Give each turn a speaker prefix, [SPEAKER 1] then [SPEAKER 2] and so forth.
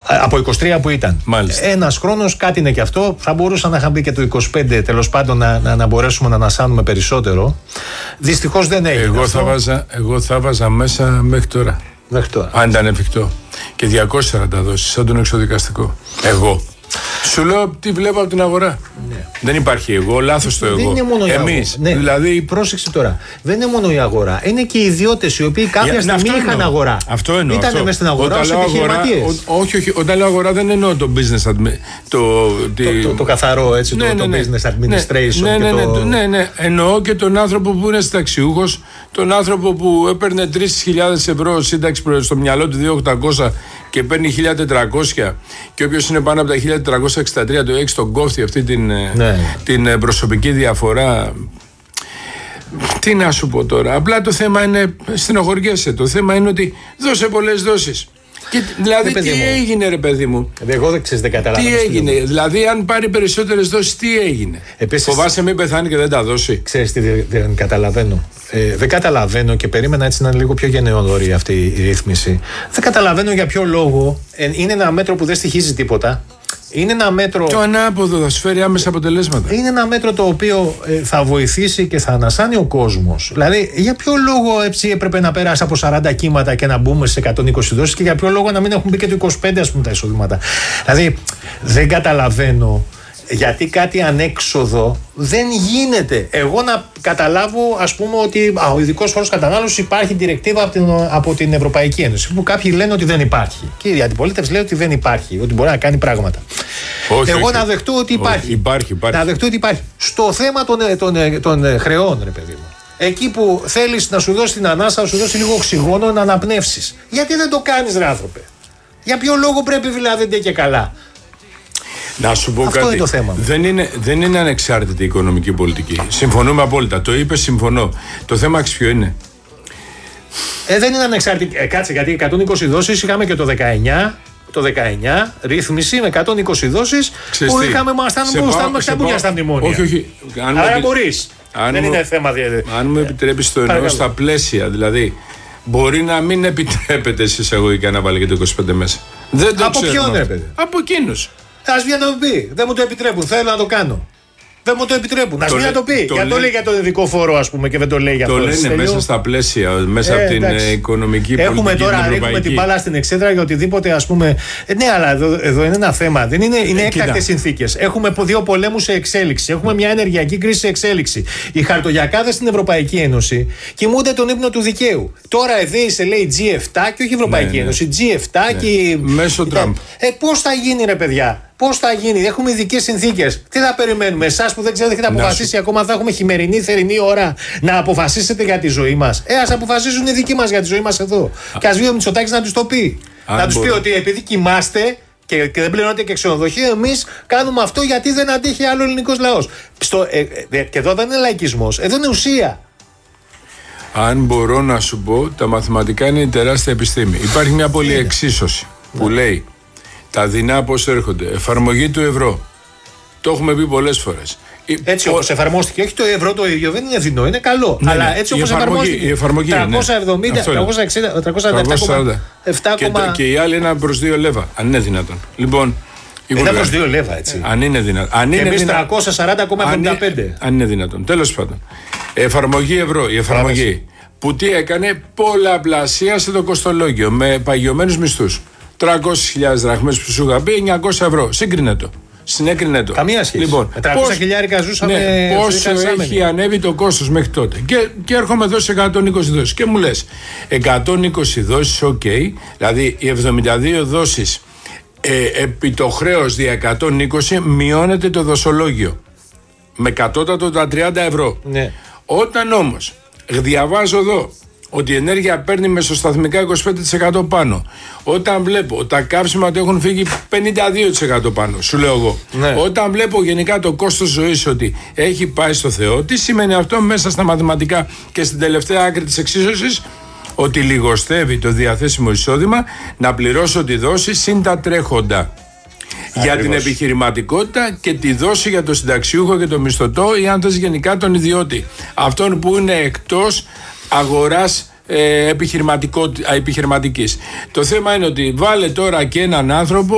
[SPEAKER 1] Από 23 που ήταν. Ένας χρόνος, κάτι είναι και αυτό. Θα μπορούσα να είχα μπει και το 25, τέλος πάντων, να μπορέσουμε να ανασάνουμε περισσότερο. Δυστυχώς δεν έγινε.
[SPEAKER 2] Εγώ θα βάζα μέσα μέχρι τώρα. Αν ήταν εφικτό. Και 240 δόσεις, σαν τον εξωδικαστικό. Εγώ. Σου λέω τι βλέπω από την αγορά. Ναι. Δεν υπάρχει εγώ, λάθος το εγώ.
[SPEAKER 1] Δεν είναι μόνο
[SPEAKER 2] εμείς.
[SPEAKER 1] Ναι.
[SPEAKER 2] Δηλαδή...
[SPEAKER 1] Πρόσεξε τώρα. Δεν είναι μόνο η αγορά. Είναι και οι ιδιώτες οι οποίοι κάποια στιγμή είχαν αγορά.
[SPEAKER 2] Αυτό εννοώ.
[SPEAKER 1] Ήταν μέσα στην αγορά ως επιχειρηματίες.
[SPEAKER 2] Όχι. Όταν λέω αγορά δεν εννοώ το business
[SPEAKER 1] το καθαρό έτσι, το business administration.
[SPEAKER 2] Ναι. Εννοώ και τον άνθρωπο που είναι συνταξιούχος, τον άνθρωπο που έπαιρνε 3.000 ευρώ σύνταξη στο μυαλό του 2.800 και παίρνει 1.400 και όποιος είναι πάνω από τα 1.463 το έχει στον κόφτη αυτή την προσωπική διαφορά. Τι να σου πω τώρα, απλά το θέμα είναι, στενοχωριέσαι, το θέμα είναι ότι δώσε πολλές δόσεις. Και, δηλαδή τι έγινε ρε παιδί μου.
[SPEAKER 1] Εγώ δεν καταλαβαίνω.
[SPEAKER 2] Τι έγινε, δηλαδή αν πάρει περισσότερες δόσεις τι έγινε.
[SPEAKER 1] Επίσης,
[SPEAKER 2] φοβάσαι μην πεθάνει και δεν τα δώσει.
[SPEAKER 1] Ξέρεις τι δεν καταλαβαίνω. Δεν καταλαβαίνω και περίμενα έτσι να είναι λίγο πιο γενναιόδορη αυτή η ρύθμιση. Δεν καταλαβαίνω για ποιο λόγο. Είναι ένα μέτρο που δεν στοιχίζει τίποτα. Είναι ένα μέτρο.
[SPEAKER 2] Το ανάποδο θα σου φέρει άμεσα αποτελέσματα.
[SPEAKER 1] Είναι ένα μέτρο το οποίο θα βοηθήσει και θα ανασάνει ο κόσμος. Δηλαδή, για ποιο λόγο έπρεπε να περάσει από 40 κύματα και να μπούμε σε 120 δόσεις και για ποιο λόγο να μην έχουν μπει και το 25, ας πούμε, τα εισοδήματα. Δηλαδή, δεν καταλαβαίνω γιατί κάτι ανέξοδο δεν γίνεται. Εγώ να καταλάβω, ας πούμε, ότι ο ειδικός φόρος κατανάλωσης υπάρχει διρεκτίβα από την Ευρωπαϊκή Ένωση. Που κάποιοι λένε ότι δεν υπάρχει. Και η αντιπολίτευση λέει ότι δεν υπάρχει, ότι μπορεί να κάνει πράγματα. Εγώ να δεχτώ ότι υπάρχει.
[SPEAKER 2] Υπάρχει.
[SPEAKER 1] Να δεχτώ ότι υπάρχει. Στο θέμα των χρεών, ρε παιδί μου. Εκεί που θέλεις να σου δώσει την ανάσα, να σου δώσει λίγο οξυγόνο να αναπνεύσεις. Γιατί δεν το κάνεις, ρε άνθρωπε? Για ποιο λόγο πρέπει δηλαδή δεν και καλά?
[SPEAKER 2] Να σου πω
[SPEAKER 1] αυτό
[SPEAKER 2] κάτι.
[SPEAKER 1] Είναι το θέμα.
[SPEAKER 2] Δεν είναι ανεξάρτητη η οικονομική πολιτική. Συμφωνούμε απόλυτα. Το είπε, συμφωνώ. Το θέμα ποιο είναι?
[SPEAKER 1] Δεν είναι ανεξάρτητη. Κάτσε, γιατί 120 δόσεις είχαμε και το 19 ρύθμιση με 120 δόσεις που είχαμε στάνουμε ξαμπούλια στα μνημόνια.
[SPEAKER 2] Όχι.
[SPEAKER 1] Άρα μπορείς. Δεν είναι θέμα.
[SPEAKER 2] Αν μου επιτρέπεις το εννοώ στα πλαίσια. Δηλαδή, μπορεί να μην επιτρέπεται σε εισαγωγικά να βάλει και το 25 μέσα. Δεν το
[SPEAKER 1] από ποιον ρε παιδί?
[SPEAKER 2] Από εκείνους.
[SPEAKER 1] Ας βγει να το πει. Δεν μου το επιτρέπουν. Θέλω να το κάνω. Δεν μου το επιτρέπουν. Ας βγει να το πει. Γιατί το λέει για τον ειδικό φόρο, ας πούμε, και δεν το λέει για αυτό.
[SPEAKER 2] Το λένε μέσα στα πλαίσια, μέσα από την οικονομική πολιτική.
[SPEAKER 1] Έχουμε τώρα, ρίχνουμε την μπάλα στην εξέδρα για οτιδήποτε, ας πούμε. Ναι, αλλά εδώ είναι ένα θέμα. Δεν είναι έκτακτες συνθήκες. Έχουμε 2 πολέμους σε εξέλιξη. Έχουμε μια ενεργειακή κρίση σε εξέλιξη. Οι χαρτογιακάδες στην Ευρωπαϊκή Ένωση κοιμούνται τον ύπνο του δικαίου. Τώρα σε λέει G7 και όχι η Ευρωπαϊκή Ένωση. G7 και.
[SPEAKER 2] Μέσω Τραμπ.
[SPEAKER 1] Πώς θα γίνει, ρε παιδιά? Πώς θα γίνει? Έχουμε ειδικές συνθήκες. Τι θα περιμένουμε? Εσάς που δεν ξέρετε, έχετε αποφασίσει ακόμα, θα έχουμε χειμερινή, θερινή ώρα να αποφασίσετε για τη ζωή μας. Ας αποφασίσουν οι δικοί μας για τη ζωή μας εδώ. Και ας βγει ο Μητσοτάκης να τους το πει. Να τους πει ότι επειδή κοιμάστε και δεν πληρώνετε και ξενοδοχείο, εμείς κάνουμε αυτό γιατί δεν αντέχει άλλο ελληνικός λαός. Και εδώ δεν είναι λαϊκισμός, εδώ είναι ουσία.
[SPEAKER 2] Αν μπορώ να σου πω, τα μαθηματικά είναι η τεράστια επιστήμη. Υπάρχει μια πολυεξίσωση που λέει τα δεινά πώς έρχονται. Εφαρμογή του ευρώ. Το έχουμε πει πολλές φορές.
[SPEAKER 1] Έτσι όπως εφαρμόστηκε, όχι το ευρώ το ίδιο, δεν είναι δεινό, είναι καλό.
[SPEAKER 2] Ναι,
[SPEAKER 1] αλλά έτσι όπως εφαρμόστηκε.
[SPEAKER 2] Η εφαρμογή
[SPEAKER 1] 370, 360,
[SPEAKER 2] και οι άλλοι 1 προς 2 λέβα. Αν είναι δυνατόν. Λοιπόν.
[SPEAKER 1] 1 προς 2 λέβα, έτσι.
[SPEAKER 2] Αν είναι δυνατόν.
[SPEAKER 1] Και εμείς 340,75.
[SPEAKER 2] Αν είναι δυνατόν. Τέλος πάντων. Εφαρμογή ευρώ. Η εφαρμογή. Που τι έκανε? Πολλαπλασίασε το κοστολόγιο με παγιωμένους μισθούς. 300.000 δραχμές που σου είχα πει, 900 ευρώ. Σύγκρινε το. Συνέκρινε το.
[SPEAKER 1] Καμία σχέση.
[SPEAKER 2] Λοιπόν,
[SPEAKER 1] με 300 χιλιάρικα ζούσαμε.
[SPEAKER 2] Ναι, πόσο έχει ανέβει το κόστος μέχρι τότε. Και έρχομαι εδώ σε 120 δόσεις. Και μου λες 120 δόσεις, ok. Δηλαδή οι 72 δόσεις επί το χρέος δια 120 μειώνεται το δοσολόγιο. Με κατώτατο τα 30 ευρώ.
[SPEAKER 1] Ναι.
[SPEAKER 2] Όταν όμως διαβάζω εδώ ότι η ενέργεια παίρνει μεσοσταθμικά 25% πάνω. Όταν βλέπω τα καύσιμα ότι έχουν φύγει 52% πάνω, σου λέω εγώ.
[SPEAKER 1] Ναι.
[SPEAKER 2] Όταν βλέπω γενικά το κόστος ζωής ότι έχει πάει στο Θεό, τι σημαίνει αυτό μέσα στα μαθηματικά και στην τελευταία άκρη της εξίσωσης? Ότι λιγοστεύει το διαθέσιμο εισόδημα να πληρώσω τη δόση συν τα τρέχοντα. Για την επιχειρηματικότητα και τη δόση για το συνταξιούχο και το μισθωτό ή αν θες γενικά τον ιδιώτη. Αυτόν που είναι εκτός αγοράς επιχειρηματικής. Το θέμα είναι ότι βάλε τώρα και έναν άνθρωπο